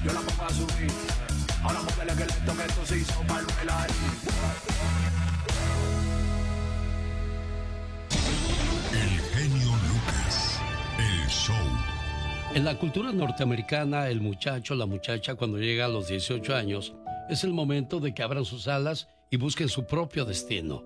yo la pongo a subir. Ahora móvele que lento que esto se hizo para el bailarín. El genio Lucas, el show. En la cultura norteamericana, el muchacho, la muchacha, cuando llega a los 18 años, es el momento de que abran sus alas y busquen su propio destino.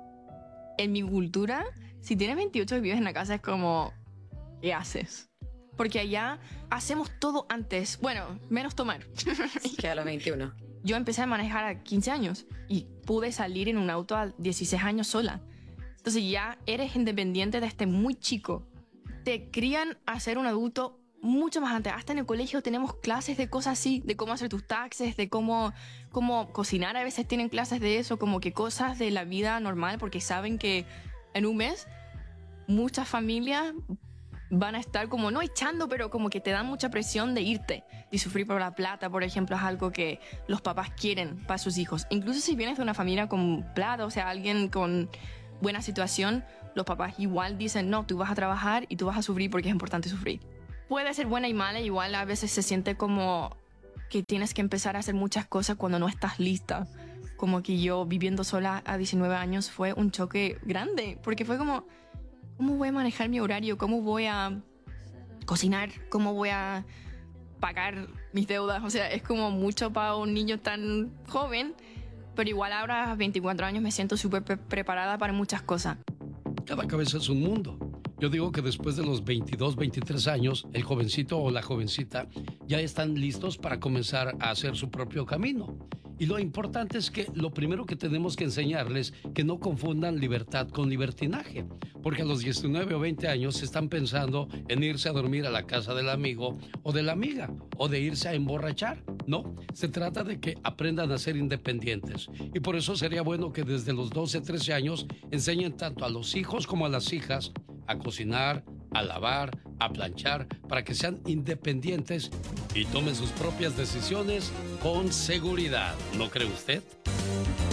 En mi cultura, si tienes 28 y vives en la casa, es como, ¿qué haces? Porque allá hacemos todo antes. Bueno, menos tomar. Que a los 21. Yo empecé a manejar a 15 años y pude salir en un auto a 16 años sola. Entonces ya eres independiente desde muy chico. Te crían a ser un adulto mucho más antes. Hasta en el colegio tenemos clases de cosas así, de cómo hacer tus taxes, de cómo cocinar. A veces tienen clases de eso, como que cosas de la vida normal, porque saben que en un mes muchas familias van a estar como, no echando, pero como que te dan mucha presión de irte. Y sufrir por la plata, por ejemplo, es algo que los papás quieren para sus hijos. Incluso si vienes de una familia con plata, o sea, alguien con buena situación, los papás igual dicen, no, tú vas a trabajar y tú vas a sufrir porque es importante sufrir. Puede ser buena y mala, igual a veces se siente como que tienes que empezar a hacer muchas cosas cuando no estás lista. Como que yo viviendo sola a 19 años fue un choque grande, porque fue como, ¿cómo voy a manejar mi horario? ¿Cómo voy a cocinar? ¿Cómo voy a pagar mis deudas? O sea, es como mucho para un niño tan joven, pero igual ahora a 24 años me siento súper preparada para muchas cosas. Cada cabeza es un mundo. Yo digo que después de los 22, 23 años, el jovencito o la jovencita ya están listos para comenzar a hacer su propio camino. Y lo importante es que lo primero que tenemos que enseñarles que no confundan libertad con libertinaje. Porque a los 19 o 20 años están pensando en irse a dormir a la casa del amigo o de la amiga o de irse a emborrachar. No, se trata de que aprendan a ser independientes. Y por eso sería bueno que desde los 12, 13 años enseñen tanto a los hijos como a las hijas a cocinar, a lavar, a planchar, para que sean independientes y tomen sus propias decisiones con seguridad. ¿No cree usted?